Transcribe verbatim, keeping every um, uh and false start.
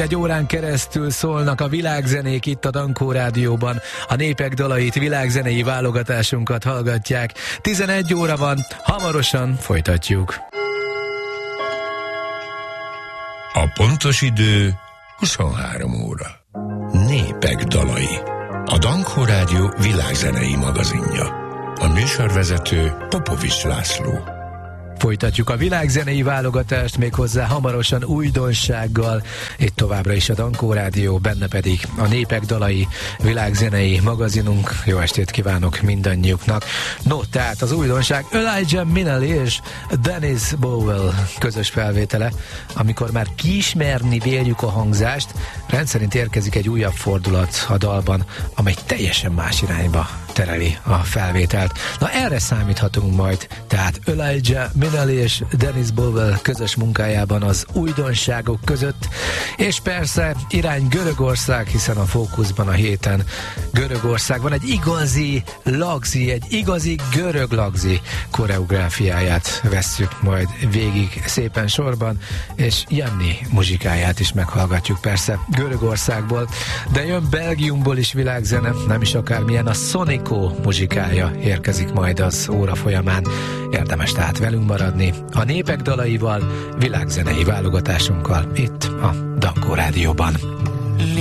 Egy órán keresztül szólnak a világzenék itt a Dankó Rádióban. A népek dalait, világzenei válogatásunkat hallgatják. tizenegy óra van, hamarosan folytatjuk. A pontos idő huszonhárom óra. Népek dalai. A Dankó Rádió világzenei magazinja. A műsorvezető Popovics László. Folytatjuk a világzenei válogatást, méghozzá hamarosan újdonsággal. Itt továbbra is a Dankó Rádió, benne pedig a népek dalai, világzenei magazinunk. Jó estét kívánok mindannyiuknak. No, tehát az újdonság Elijah Minelly és Dennis Bowell közös felvétele. Amikor már kiismerni véljük a hangzást, rendszerint érkezik egy újabb fordulat a dalban, amely teljesen más irányba tereli a felvételt. Na, erre számíthatunk majd, tehát Elijah Minelly és Dennis Bowell közös munkájában az újdonságok között, és persze irány Görögország, hiszen a fókuszban a héten Görögország van, egy igazi lagzi, egy igazi görög lagzi koreográfiáját vesszük majd végig szépen sorban, és Janni muzsikáját is meghallgatjuk persze Görögországból, de jön Belgiumból is világzene, nem is akármilyen, a Sonic muzsikája érkezik majd az óra folyamán. Érdemes tehát velünk maradni a népek dalaival, világzenei válogatásunkkal itt a Dankó Rádióban.